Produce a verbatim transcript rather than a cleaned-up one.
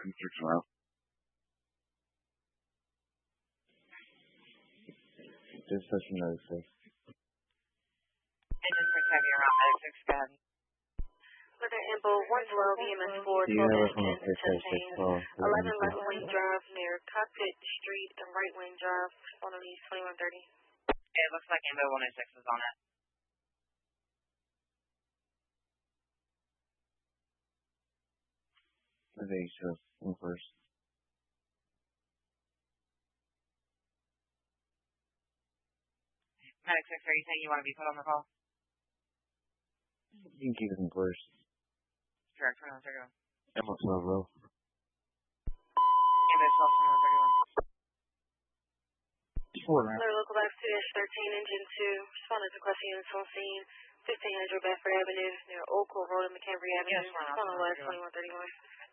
six mile. Just such another six. Engine six heavy around medic six, go ahead. Weather Ambo one twelve E M S four, Yeah, twelve we're from a engine, six eight six sustain, twelve. eleven left wing drive near Cockpit Street and right wing drive, on on east twenty-one thirty. Okay, it looks like Ambo one oh six is on it. The base shows in first. Medic six, are you saying you want to be put on the call? You can keep it in first. Correct, twenty-one thirty-one. Ammo twelve low. Ambo twelve, twenty-one thirty-one. Four round. Another local F two thirteen, engine two, responded to question units on scene, fifteen hundred Bedford Avenue, near Old Court Road and McCambry Avenue, Yes, one on west, twenty-one thirty-one.